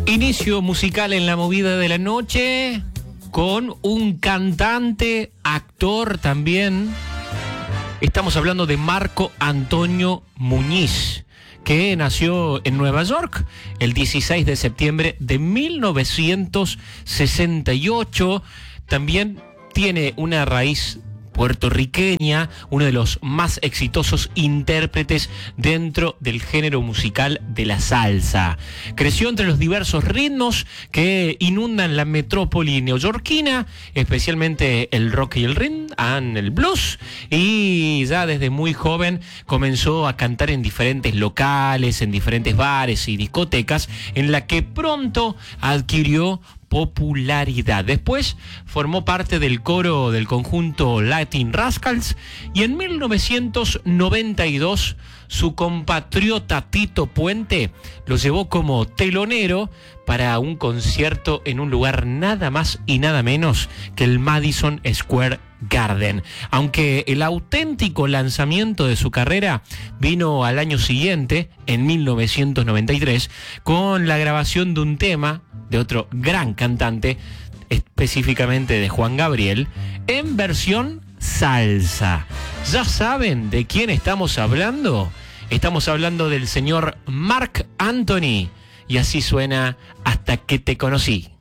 Inicio musical en la movida de la noche con un cantante, actor también. Estamos hablando de Marco Antonio Muñiz, que nació en Nueva York el 16 de septiembre de 1968. También tiene una raíz puertorriqueña, uno de los más exitosos intérpretes dentro del género musical de la salsa. Creció entre los diversos ritmos que inundan la metrópoli neoyorquina, especialmente el rock y el rhythm and el blues, y ya desde muy joven comenzó a cantar en diferentes locales, en diferentes bares y discotecas, en la que pronto adquirió popularidad. Después formó parte del coro del conjunto Latin Rascals y en 1992 su compatriota Tito Puente lo llevó como telonero para un concierto en un lugar nada más y nada menos que el Madison Square Garden. Aunque el auténtico lanzamiento de su carrera vino al año siguiente, en 1993, con la grabación de un tema de otro gran cantante, específicamente de Juan Gabriel, en versión salsa. ¿Ya saben de quién estamos hablando? Estamos hablando del señor Marc Anthony, y así suena Hasta que te conocí.